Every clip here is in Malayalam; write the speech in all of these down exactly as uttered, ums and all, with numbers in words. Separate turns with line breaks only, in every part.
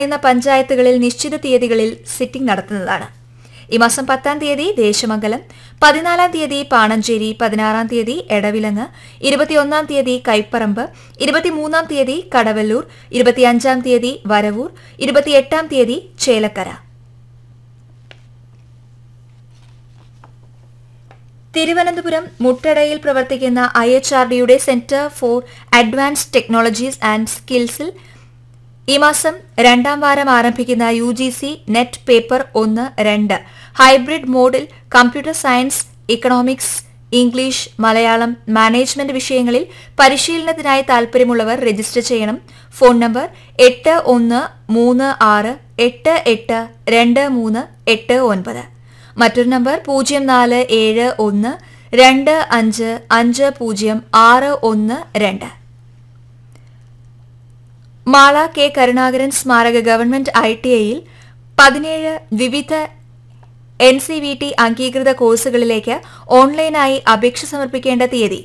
എന്ന പഞ്ചായത്തുകളിൽ നിശ്ചിത തീയതികളിൽ സിറ്റിംഗ് നടത്തുന്നതാണ്. ഈ മാസം പത്താം തീയതി ദേശമംഗലം, പതിനാലാം തീയതി പാണഞ്ചേരി, പതിനാറാം തീയതി എടവിലങ്ങ്, ഇരുപത്തിയൊന്നാം തീയതി കൈപ്പറമ്പ്, ഇരുപത്തിമൂന്നാം തീയതി കടവല്ലൂർ, ഇരുപത്തിയഞ്ചാം തീയതി വരവൂർ, ഇരുപത്തിയെട്ടാം തീയതി ചേലക്കര. തിരുവനന്തപുരം മുട്ടടയിൽ പ്രവർത്തിക്കുന്ന ഐ എച്ച് ആർ ഡിയുടെ centre for advanced technologies and സ്കിൽസിൽ ഈ മാസം രണ്ടാം വാരം ആരംഭിക്കുന്ന U G C net paper ഒന്ന് രണ്ട് ഹൈബ്രിഡ് മോഡിൽ computer science, economics, English, Malayalam, management വിഷയങ്ങളിൽ പരിശീലനത്തിനായി താൽപര്യമുള്ളവർ രജിസ്റ്റർ ചെയ്യണം. ഫോൺ നമ്പർ എട്ട് ഒന്ന് മൂന്ന് ആറ് എട്ട് എട്ട് രണ്ട് മൂന്ന് എട്ട് ഒൻപത്. മറ്റൊരു നമ്പർ പൂജ്യം നാല് ഏഴ് ഒന്ന് രണ്ട് അഞ്ച് അഞ്ച് പൂജ്യം ആറ് ഒന്ന് രണ്ട്. മാള കെ കരുണാകരൻ സ്മാരക ഗവൺമെന്റ് ഐ ടി ഐയിൽ പതിനേഴ് വിവിധ എൻ സി വി ടി അംഗീകൃത കോഴ്സുകളിലേക്ക് ഓൺലൈനായി അപേക്ഷ സമർപ്പിക്കേണ്ട തീയതി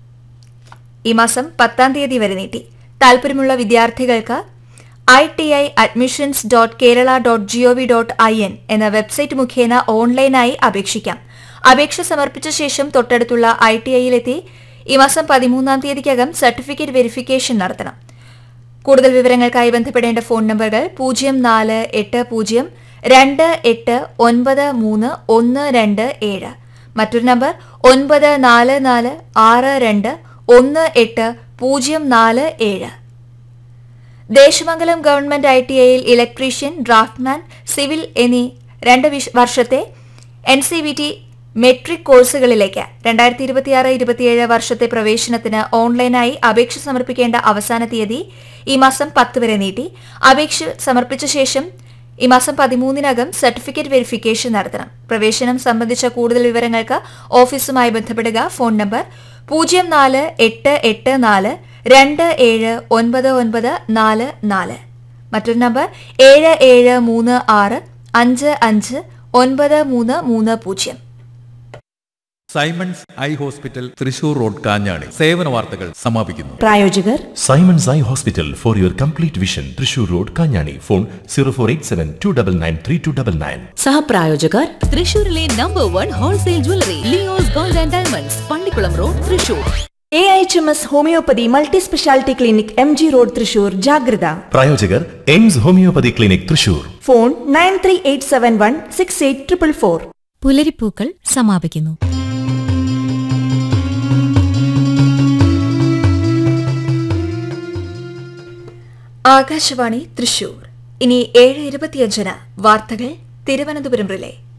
ഈ മാസം പത്താം തീയതി വരെ നീട്ടി. താൽപര്യമുള്ള വിദ്യാർത്ഥികൾക്ക് I T I admissions dot Kerala dot G O V dot I N എന്ന വെബ്സൈറ്റ് മുഖേന ഓൺലൈനായി അപേക്ഷിക്കാം. അപേക്ഷ സമർപ്പിച്ച ശേഷം തൊട്ടടുത്തുള്ള ഐ ടി ഐയിലെത്തി ഈ മാസം പതിമൂന്നാം തീയതിക്കകം സർട്ടിഫിക്കറ്റ് വെരിഫിക്കേഷൻ നടത്തണം. കൂടുതൽ വിവരങ്ങൾക്കായി ബന്ധപ്പെടേണ്ട ഫോൺ നമ്പറുകൾ പൂജ്യം നാല് എട്ട് പൂജ്യം രണ്ട് എട്ട് ഒൻപത് മൂന്ന് ഒന്ന് രണ്ട് ഏഴ്. മറ്റൊരു നമ്പർ ഒൻപത് നാല് നാല് ആറ് രണ്ട് ഒന്ന് എട്ട് പൂജ്യം നാല് ഏഴ്. ദേശമംഗലം ഗവൺമെന്റ് ഐ ടി ഐയിൽ ഇലക്ട്രീഷ്യൻ, ഡ്രാഫ്റ്റ്മാൻ, സിവിൽ എന്നീ രണ്ട് വർഷത്തെ N C V T metric കോഴ്സുകളിലേക്ക് രണ്ടായിരത്തി ഇരുപത്തിയാറ് ഇരുപത്തിയേഴ് വർഷത്തെ പ്രവേശനത്തിന് ഓൺലൈനായി അപേക്ഷ സമർപ്പിക്കേണ്ട അവസാന തീയതി ഈ മാസം പത്ത് വരെ നീട്ടി. അപേക്ഷ സമർപ്പിച്ച ശേഷം ഈ മാസം പതിമൂന്നിനകം സർട്ടിഫിക്കറ്റ് വെരിഫിക്കേഷൻ നടത്തണം. പ്രവേശനം സംബന്ധിച്ച കൂടുതൽ വിവരങ്ങൾക്ക് ഓഫീസുമായി ബന്ധപ്പെടുക. ഫോൺ നമ്പർ പൂജ്യം നാല് എട്ട് എട്ട് നാല് രണ്ട് ഏഴ് ഒൻപത് ഒൻപത് നാല് നാല്. മറ്റൊരു നമ്പർ ഏഴ് ഏഴ് മൂന്ന് ആറ് അഞ്ച് അഞ്ച് ഒൻപത് മൂന്ന് മൂന്ന് പൂജ്യം.
Symons eye hospital, Thrissur road, Kanjani. സേവന വാർത്തകൾ സമാപിക്കുന്നു.
പ്രായോജകർ
Symons eye hospital for your complete vision, Thrissur road, Kanjani. Phone zero four eight seven to double nine three to double nine.
സഹപ്രായോജകർ
തൃശൂരിലെ number one wholesale jewellery Leo's gold and diamonds, Pallikkulam road, Thrissur.
A H M S homeopathy multi speciality clinic, M G road, Thrissur. ജാഗ്രത.
പ്രായോജകർ AIIMS homeopathy clinic, Thrissur.
Phone nine three eight seven one six eight triple four.
പുലരിപ്പൂക്കൾ സമാപിക്കുന്നു.
ആകാശവാണി തൃശൂർ. ഇനി ഏഴ് ഇരുപത്തിയഞ്ചിന് വാർത്തകൾ തിരുവനന്തപുരം റിലേ.